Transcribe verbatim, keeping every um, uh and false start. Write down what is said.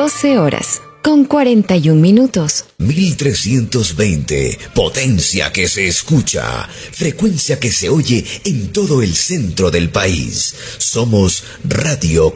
doce horas, con cuarenta y un minutos. mil trescientos veinte, potencia que se escucha, frecuencia que se oye en todo el centro del país. Somos Radio